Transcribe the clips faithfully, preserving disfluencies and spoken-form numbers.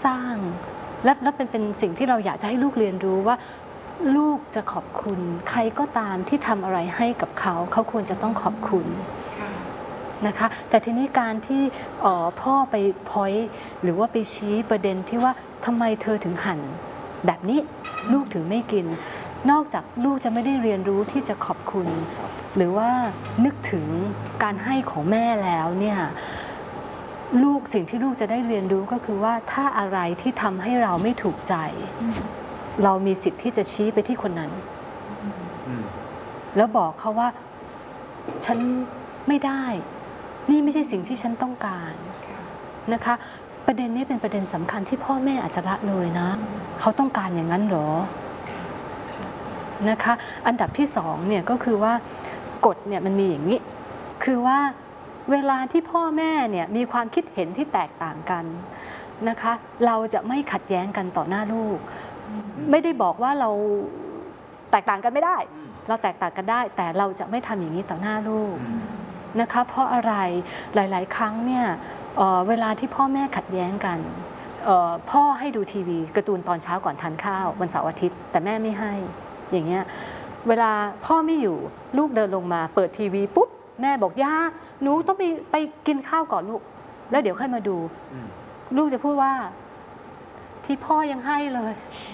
สร้างและและเป็นเป็นสิ่งที่เราอยากจะให้ลูกเรียนรู้ว่าลูกจะขอบคุณใครก็ตามที่ทำอะไรให้กับเขาเขาควรจะต้องขอบคุณนะคะแต่ทีนี้การที่พ่อไปพอยต์หรือว่าไปชี้ประเด็นที่ว่าทำไมเธอถึงหั่นแบบนี้ลูกถึงไม่กินนอกจากลูกจะไม่ได้เรียนรู้ที่จะขอบคุณหรือว่านึกถึงการให้ของแม่แล้วเนี่ยลูกสิ่งที่ลูกจะได้เรียนรู้ก็คือว่าถ้าอะไรที่ทำให้เราไม่ถูกใจเรามีสิทธิ์ที่จะชี้ไปที่คนนั้นแล้วบอกเขาว่าฉันไม่ได้นี่ไม่ใช่สิ่งที่ฉันต้องการนะคะประเด็นนี้เป็นประเด็นสำคัญที่พ่อแม่อาจจะละเลยนะเขาต้องการอย่างนั้นหรอนะคะอันดับที่สองเนี่ยก็คือว่ากฎเนี่ยมันมีอย่างนี้คือว่าเวลาที่พ่อแม่เนี่ยมีความคิดเห็นที่แตกต่างกันนะคะเราจะไม่ขัดแย้งกันต่อหน้าลูกไม่ได้บอกว่าเราแตกต่างกันไม่ได้เราแตกต่างกันได้แต่เราจะไม่ทำอย่างนี้ต่อหน้าลูกนะคะเพราะอะไรหลายๆครั้งเนี่ยเ, เวลาที่พ่อแม่ขัดแย้งกันพ่อให้ดูทีวีการ์ตูนตอนเช้าก่อนทานข้าววันเสาร์อาทิตย์แต่แม่ไม่ให้อย่างเงี้ยเวลาพ่อไม่อยู่ลูกเดินลงมาเปิดทีวีปุ๊บแม่บอกย่าหนูต้องไปไปกินข้าวก่อนลูกแล้วเดี๋ยวค่อยมาดูลูกจะพูดว่าที่พ่อยังให้เลย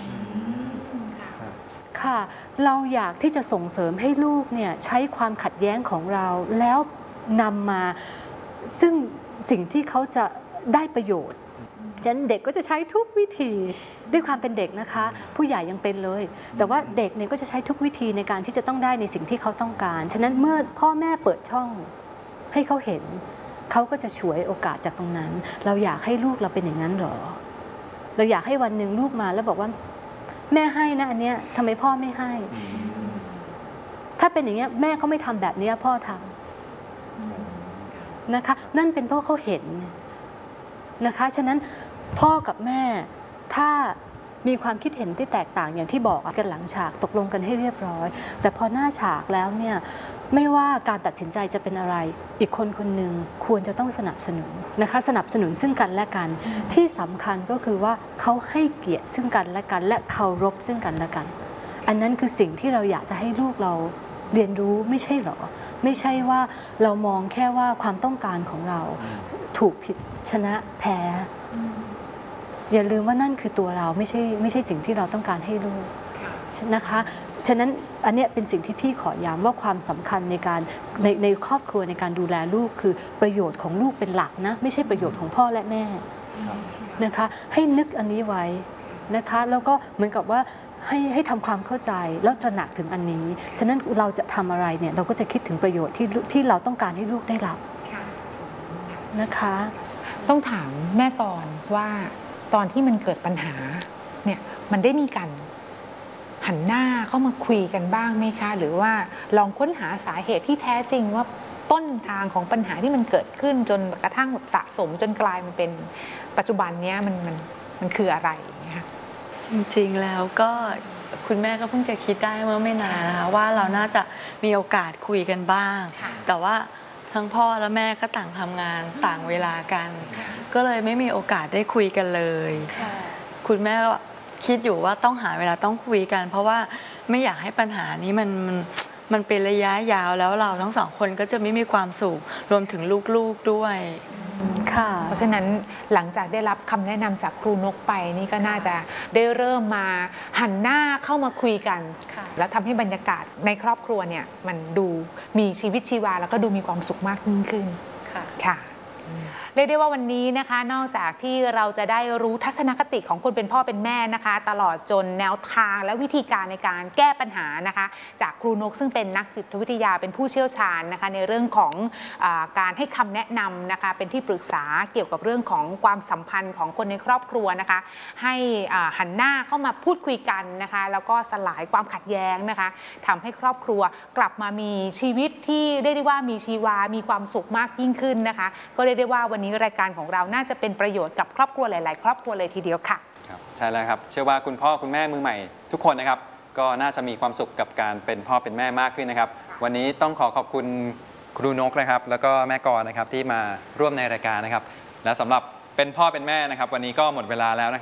ค่ะเราอยากที่จะส่งเสริมให้ลูกเนี่ยใช้ความขัดแย้งของเราแล้วนำมาซึ่งสิ่งที่เขาจะได้ประโยชน์ฉะนั้นเด็กก็จะใช้ทุกวิธีด้วยความเป็นเด็กนะคะผู้ใหญ่ยังเป็นเลยแต่ว่าเด็กเนี่ยก็จะใช้ทุกวิธีในการที่จะต้องได้ในสิ่งที่เขาต้องการฉะนั้นเมื่อพ่อแม่เปิดช่องให้เขาเห็นเขาก็จะฉวยโอกาสจากตรงนั้นเราอยากให้ลูกเราเป็นอย่างนั้นหรอเราอยากให้วันหนึ่งลูกมาแล้วบอกว่าแม่ให้นะอันเนี้ยทำไมพ่อไม่ให้ถ้าเป็นอย่างเงี้ยแม่เขาไม่ทำแบบนี้พ่อทำนะคะนั่นเป็นเพราะเขาเห็นนะคะฉะนั้นพ่อกับแม่ถ้ามีความคิดเห็นที่แตกต่างอย่างที่บอกกันหลังฉากตกลงกันให้เรียบร้อยแต่พอหน้าฉากแล้วเนี่ยไม่ว่าการตัดสินใจจะเป็นอะไรอีกคนคนหนึ่งควรจะต้องสนับสนุนนะคะสนับสนุนซึ่งกันและกันที่สำคัญก็คือว่าเขาให้เกียรติซึ่งกันและกันและเคารพซึ่งกันและกันอันนั้นคือสิ่งที่เราอยากจะให้ลูกเราเรียนรู้ไม่ใช่หรอไม่ใช่ว่าเรามองแค่ว่าความต้องการของเราถูกผิดชนะแพ้อย่าลืมว่านั่นคือตัวเราไม่ใช่ไม่ใช่สิ่งที่เราต้องการให้ลูกนะคะฉะนั้นอันนี้เป็นสิ่งที่พี่ขอย้ำว่าความสำคัญในการในในครอบครัวในการดูแลลูกคือประโยชน์ของลูกเป็นหลักนะไม่ใช่ประโยชน์ของพ่อและแม่นะคะให้นึกอันนี้ไว้นะคะแล้วก็เหมือนกับว่าให้ให้ทำความเข้าใจแล้วตระหนักถึงอันนี้ฉะนั้นเราจะทำอะไรเนี่ยเราก็จะคิดถึงประโยชน์ที่ที่เราต้องการให้ลูกได้รับนะคะต้องถามแม่ก่อนว่าตอนที่มันเกิดปัญหาเนี่ยมันได้มีการหันหน้าเข้ามาคุยกันบ้างไหมคะหรือว่าลองค้นหาสาเหตุที่แท้จริงว่าต้นทางของปัญหาที่มันเกิดขึ้นจนกระทั่งแบบสะสมจนกลายมาเป็นปัจจุบันนี้มันมันมันคืออะไรนะคะจริงๆแล้วก็คุณแม่ก็เพิ่งจะคิดได้เมื่อไม่นานนะคะว่าเราน่าจะมีโอกาสคุยกันบ้างแต่ว่าทั้งพ่อและแม่ก็ต่างทำงานต่างเวลากันก็เลยไม่มีโอกาสได้คุยกันเลยคุณแม่ก็คิดอยู่ว่าต้องหาเวลาต้องคุยกันเพราะว่าไม่อยากให้ปัญหานี้มันมันมันเป็นระยะยาวแล้วเราทั้งสองคนก็จะไม่มีความสุขรวมถึงลูกๆด้วยค่ะเพราะฉะนั้นหลังจากได้รับคำแนะนำจากครูนกไปนี่ก็น่าจะได้เริ่มมาหันหน้าเข้ามาคุยกันแล้วทำให้บรรยากาศในครอบครัวเนี่ยมันดูมีชีวิตชีวาแล้วก็ดูมีความสุขมากยิ่งขึ้นค่ะเรียกได้ว่าวันนี้นะคะนอกจากที่เราจะได้รู้ทัศนคติของคนเป็นพ่อเป็นแม่นะคะตลอดจนแนวทางและวิธีการในการแก้ปัญหานะคะจากครูนกซึ่งเป็นนักจิตวิทยาเป็นผู้เชี่ยวชาญนะคะในเรื่องของอาการให้คำแนะนำนะคะเป็นที่ปรึกษาเกี่ยวกับเรื่องของความสัมพันธ์ของคนในครอบครัวนะคะให้หันหน้าเข้ามาพูดคุยกันนะคะแล้วก็สลายความขัดแย้งนะคะทำให้ครอบครัวกลับมามีชีวิตที่เรียกได้ว่ามีชีวามีความสุขมากยิ่งขึ้นนะคะก็เรียกได้ว่าวันนี้รายการของเราน่าจะเป็นประโยชน์กับครอบครัวหลายๆครอบครัวเลยทีเดียวค่ะครับใช่แล้วครับเชื่อว่าคุณพ่อคุณแม่มือใหม่ทุกคนนะครับก็น่าจะมีความสุขกับการเป็นพ่อเป็นแม่มากขึ้นนะครับวันนี้ต้องขอขอบคุณครูนกนะครับแล้วก็แม่กรนะครับที่มาร่วมในรายการนะครับและสำหรับเป็นพ่อเป็นแม่นะครับวันนี้ก็หมดเวลาแล้วนะครับ